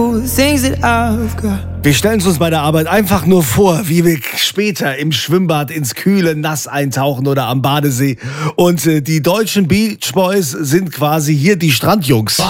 Wir stellen es uns bei der Arbeit einfach nur vor, wie wir später im Schwimmbad ins kühle Nass eintauchen oder am Badesee. Und die deutschen Beach Boys sind quasi hier die Strandjungs.